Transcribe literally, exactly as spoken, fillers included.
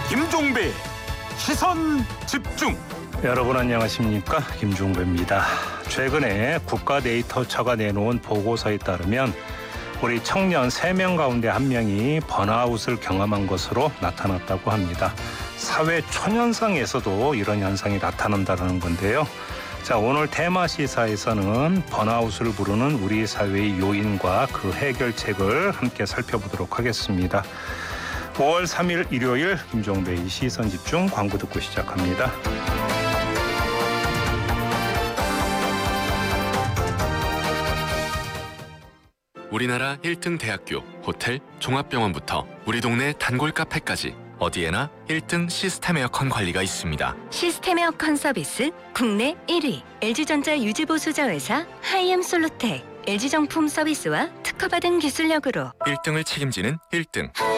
김종배 시선 집중. 여러분 안녕하십니까? 김종배입니다. 최근에 국가데이터처가 내놓은 보고서에 따르면 우리 청년 세 명 가운데 한 명이 번아웃을 경험한 것으로 나타났다고 합니다. 사회 초년생에서도 이런 현상이 나타난다는 건데요. 자, 오늘 테마 시사에서는 번아웃을 부르는 우리 사회의 요인과 그 해결책을 함께 살펴보도록 하겠습니다. 오월 삼일 일요일 김종배의 시선집중 광고 듣고 시작합니다. 우리나라 일 등 대학교, 호텔, 종합병원부터 우리 동네 단골 카페까지 어디에나 일 등 시스템 에어컨 관리가 있습니다. 시스템 에어컨 서비스 국내 일 위 엘지전자 유지보수자회사 하이엠솔루텍 엘지정품 서비스와 특허받은 기술력으로 일 등을 책임지는 일 등